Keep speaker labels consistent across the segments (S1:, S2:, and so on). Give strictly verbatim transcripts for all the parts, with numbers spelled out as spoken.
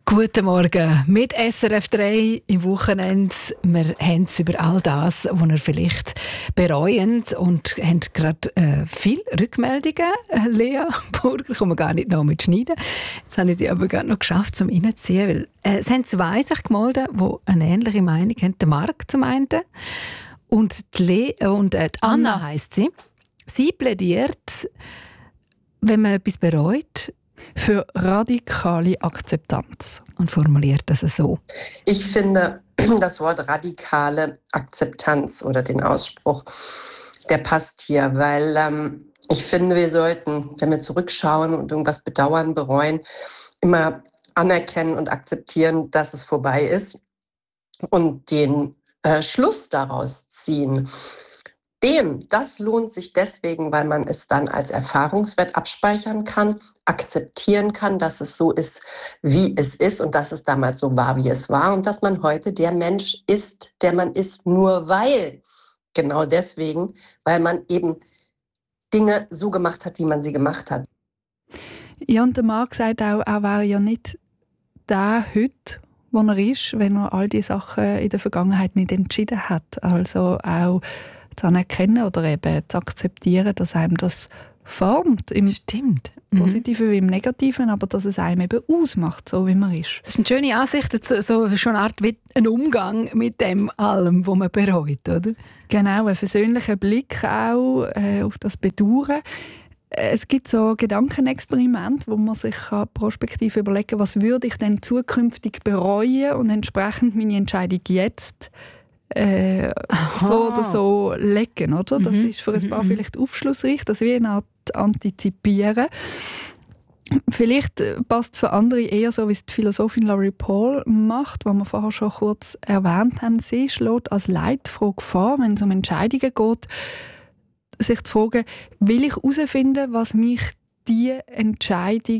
S1: Guten Morgen mit S R F drei im Wochenende. Wir haben es über all das, was ihr vielleicht bereut und haben gerade äh, viele Rückmeldungen. Äh, Lea Burger, kann man gar nicht noch mitschneiden. Jetzt habe ich die aber gerade noch geschafft, um reinzuziehen. Weil, äh, es haben zwei sich gemeldet, die eine ähnliche Meinung haben. Der Marc zum einen und die, Le- und, äh, die Anna, Anna heisst sie. Sie plädiert, wenn man etwas bereut,
S2: für radikale Akzeptanz.
S1: Und formuliert das so.
S3: Ich finde das Wort radikale Akzeptanz oder den Ausspruch, der passt hier, weil ähm, ich finde, wir sollten, wenn wir zurückschauen und irgendwas bedauern, bereuen, immer anerkennen und akzeptieren, dass es vorbei ist und den äh, Schluss daraus ziehen. Den, das lohnt sich deswegen, weil man es dann als Erfahrungswert abspeichern kann, akzeptieren kann, dass es so ist, wie es ist und dass es damals so war, wie es war und dass man heute der Mensch ist, der man ist, nur weil, genau deswegen, weil man eben Dinge so gemacht hat, wie man sie gemacht hat.
S2: Ja, und der Marc sagt auch, er wäre ja nicht der heute, wo er ist, wenn er all die Sachen in der Vergangenheit nicht entschieden hat. Also auch zu anerkennen oder eben zu akzeptieren, dass einem das formt. Im
S1: Stimmt.
S2: Positiven wie im Negativen, aber dass es einem eben ausmacht, so wie man ist.
S1: Das ist eine schöne Ansicht, so, so schon eine Art wie ein Umgang mit dem allem, was man bereut, oder?
S2: Genau, ein versöhnlicher Blick auch äh, auf das Bedauern. Es gibt so Gedankenexperimente, wo man sich prospektiv überlegen kann, was würde ich denn zukünftig bereuen und entsprechend meine Entscheidung jetzt Äh, so oder so legen, oder? Das
S1: Mhm.
S2: ist für ein paar
S1: Mhm.
S2: vielleicht aufschlussreich, das wie eine Art Antizipieren. Vielleicht passt es für andere eher so, wie es die Philosophin Laurie Paul macht, was wir vorher schon kurz erwähnt haben. Sie schlägt als Leitfrage vor, wenn es um Entscheidungen geht, sich zu fragen, will ich herausfinden, was mich diese Entscheidung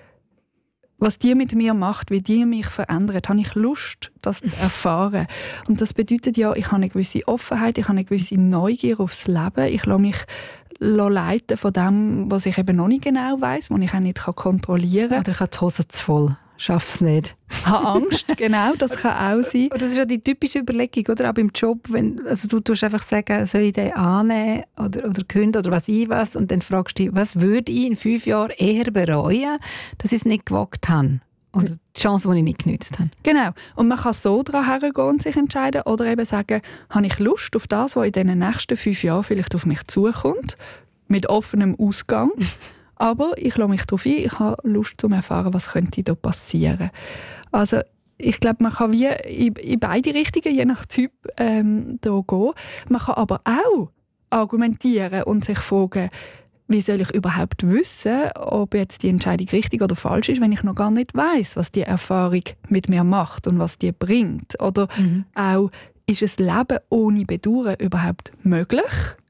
S2: was die mit mir macht, wie die mich verändert, habe ich Lust, das zu erfahren. Und das bedeutet ja, ich habe eine gewisse Offenheit, ich habe eine gewisse Neugier aufs Leben, ich lasse mich leiten von dem, was ich eben noch nicht genau weiss, was ich auch nicht kontrollieren kann.
S1: Oder ich habe die Hose zu voll, schaffe es nicht.
S2: Ich habe Angst, genau, das kann auch sein.
S1: Und das ist ja die typische Überlegung, oder? Auch beim Job, wenn also du tust einfach sagen, soll ich den annehmen oder, oder kündigen oder was ich was, und dann fragst du dich, was würde ich in fünf Jahren eher bereuen, dass ich es nicht gewagt habe? Oder die Chance, die ich nicht genutzt habe.
S2: Genau. Und man kann so daran hergehen und sich entscheiden oder eben sagen, habe ich Lust auf das, was in den nächsten fünf Jahren vielleicht auf mich zukommt, mit offenem Ausgang. Aber ich lasse mich darauf ein, ich habe Lust zu erfahren, was könnte da passieren. Also ich glaube, man kann wie in, in beide Richtungen, je nach Typ, ähm, da gehen. Man kann aber auch argumentieren und sich fragen, wie soll ich überhaupt wissen, ob jetzt die Entscheidung richtig oder falsch ist, wenn ich noch gar nicht weiss, was die Erfahrung mit mir macht und was die bringt. Oder mhm. auch, ist das Leben ohne Bedauern überhaupt möglich?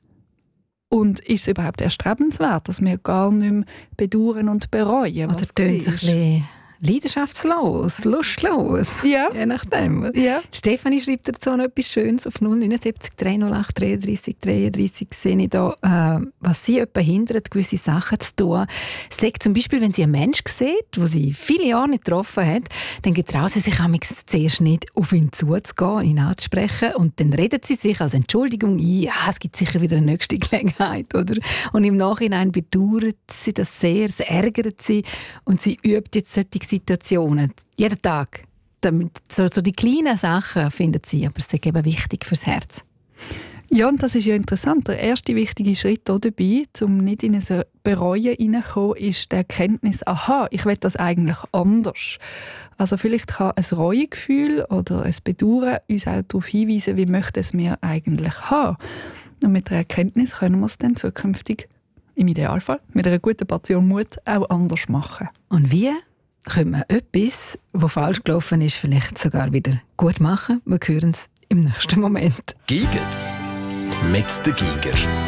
S2: Und ist es überhaupt erstrebenswert, dass wir gar nicht mehr bedauern und bereuen, was
S1: Oder tönt es ein bisschen leidenschaftslos, lustlos?
S2: Ja.
S1: Je nachdem.
S2: Ja.
S1: Stefanie schreibt dazu noch etwas Schönes auf null neun sieben drei null acht dreiunddreißig dreiunddreißig. Sehe ich da, äh, was sie jemanden hindert, gewisse Sachen zu tun. Sie sagt zum Beispiel, wenn sie einen Menschen sieht, den sie viele Jahre nicht getroffen hat, dann getraut sie sich zuerst nicht, auf ihn zuzugehen, ihn anzusprechen, und dann redet sie sich als Entschuldigung ein, ja, es gibt sicher wieder eine nächste Gelegenheit. Oder? Und im Nachhinein bedauert sie das sehr, es ärgert sie, und sie übt jetzt solche Situationen jeden Tag. Damit, so, so die kleinen Sachen findet sie, aber es ist eben wichtig fürs Herz.
S2: Ja, und das ist ja interessant. Der erste wichtige Schritt auch dabei, um nicht in ein Bereuen hineinzukommen, ist die Erkenntnis, aha, ich will das eigentlich anders. Also vielleicht kann ein Reuegefühl oder ein Bedauern uns auch darauf hinweisen, wie möchten es wir eigentlich haben. Und mit der Erkenntnis können wir es dann zukünftig, im Idealfall, mit einer guten Portion Mut, auch anders machen.
S1: Und wie könnte man etwas, was falsch gelaufen ist, vielleicht sogar wieder gut machen? Wir hören es im nächsten Moment.
S4: Giget's mit den Giger.